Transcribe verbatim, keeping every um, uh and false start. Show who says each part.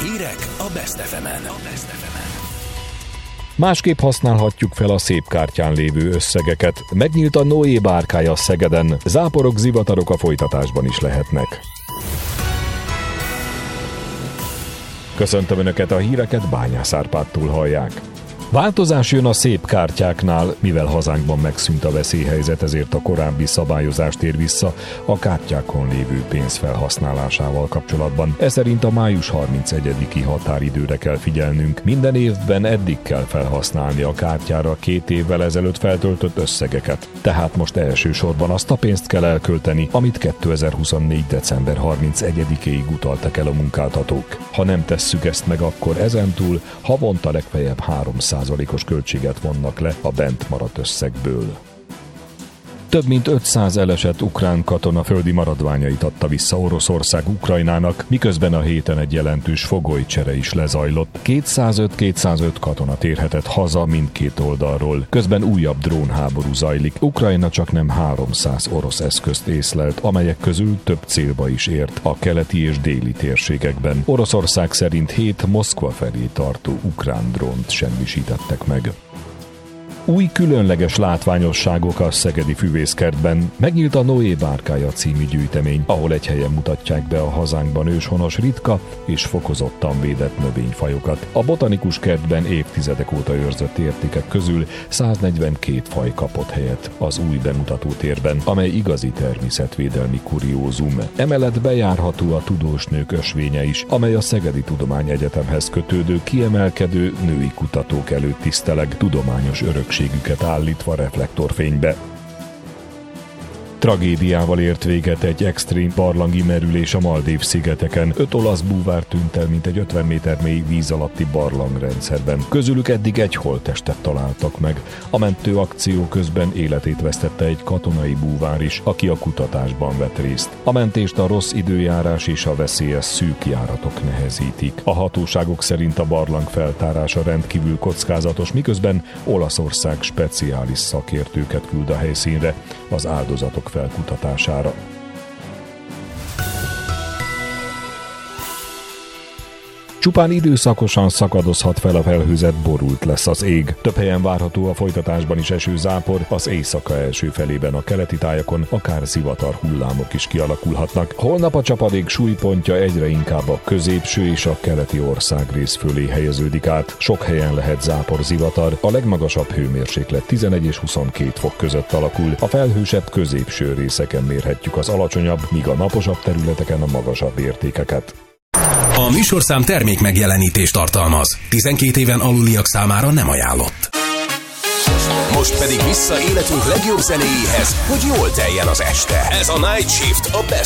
Speaker 1: Hírek a Best ef emen.
Speaker 2: Másképp használhatjuk fel a szép kártyán lévő összegeket. Megnyílt a Noé bárkája Szegeden. Záporok, zivatarok a folytatásban is lehetnek. Köszöntöm Önöket, a híreket Bányász Árpádtól hallják. Változás jön a szép kártyáknál, mivel hazánkban megszűnt a veszélyhelyzet, ezért a korábbi szabályozás tér vissza a kártyákon lévő pénz felhasználásával kapcsolatban. Ez szerint a május harmincegyediki határidőre kell figyelnünk. Minden évben eddig kell felhasználni a kártyára két évvel ezelőtt feltöltött összegeket. Tehát most elsősorban azt a pénzt kell elkölteni, amit kétezer-huszonnégy. december harmincegyedikéig utaltak el a munkáltatók. Ha nem tesszük ezt meg, akkor ezentúl havonta legfeljebb háromszáz százalékos költséget vonnak le a bent maradt összegből. Több mint ötszáz elesett ukrán katona földi maradványait adta vissza Oroszország Ukrajnának, miközben a héten egy jelentős fogolycsere is lezajlott. kétszázöt-kétszázöt katona térhetett haza mindkét oldalról. Közben újabb drónháború zajlik. Ukrajna csak nem háromszáz orosz eszközt észlelt, amelyek közül több célba is ért a keleti és déli térségekben. Oroszország szerint hét Moszkva felé tartó ukrán drónt semmisítettek meg. Új különleges látványosságok a szegedi füvészkertben. Megnyílt a Noé bárkája című gyűjtemény, ahol egy helyen mutatják be a hazánkban őshonos ritka és fokozottan védett növényfajokat. A botanikus kertben évtizedek óta őrzött értékek közül száznegyvenkét faj kapott helyet az új bemutatótérben, amely igazi természetvédelmi kuriózum. Emellett bejárható a tudósnők ösvénye is, amely a Szegedi Tudományegyetemhez kötődő kiemelkedő női kutatók előtt tiszteleg, tudományos örök állítva reflektorfénybe. Tragédiával ért véget egy extrém barlangi merülés a Maldív-szigeteken. Öt olasz búvár tűnt el, mint egy ötven méter mély víz alatti barlangrendszerben. Közülük eddig egy holttestet találtak meg. A mentőakció közben életét vesztette egy katonai búvár is, aki a kutatásban vett részt. A mentést a rossz időjárás és a veszélyes szűk járatok nehezítik. A hatóságok szerint a barlang feltárása rendkívül kockázatos, miközben Olaszország speciális szakértőket küld a helyszínre az áldozatok felkutatására. Csupán időszakosan szakadozhat fel a felhőzet, borult lesz az ég. Több helyen várható a folytatásban is esőzápor, az éjszaka első felében a keleti tájakon akár zivatar hullámok is kialakulhatnak. Holnap a csapadék súlypontja egyre inkább a középső és a keleti országrész fölé helyeződik át. Sok helyen lehet zápor, zivatar, a legmagasabb hőmérséklet tizenegy és huszonkét fok között alakul. A felhősebb középső részeken mérhetjük az alacsonyabb, míg a naposabb területeken a magasabb értékeket.
Speaker 1: A műsorszám termék megjelenítést tartalmaz. tizenkét éven aluliak számára nem ajánlott. Most pedig vissza életünk legjobb zenéjéhez, hogy jól teljen az este. Ez a Night Shift a Best